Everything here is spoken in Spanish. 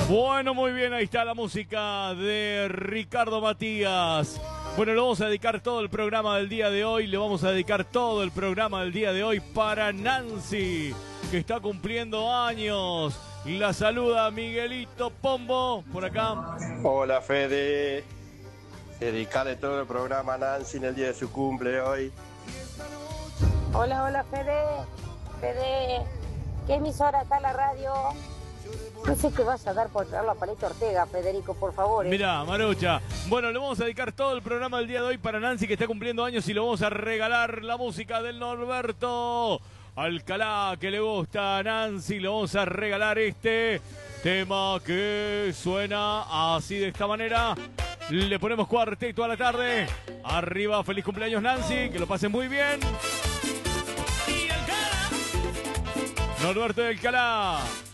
Bueno, muy bien, ahí está la música de Ricardo Matías. Bueno, le vamos a dedicar todo el programa del día de hoy, para Nancy, que está cumpliendo años. La saluda Miguelito Pombo, por acá. Hola Fede, dedicarle todo el programa a Nancy en el día de su cumple hoy. Hola Fede, ¿qué emisora está la radio? No sé qué vas a dar por traerlo a Palito Ortega, Federico, por favor. Mirá, Marucha. Bueno, le vamos a dedicar todo el programa del día de hoy para Nancy, que está cumpliendo años, y le vamos a regalar la música del Norberto Alcalá, que le gusta a Nancy. Le vamos a regalar este tema que suena así, de esta manera. Le ponemos cuarteto a la tarde. Arriba, feliz cumpleaños Nancy, que lo pasen muy bien. Norberto Alcalá.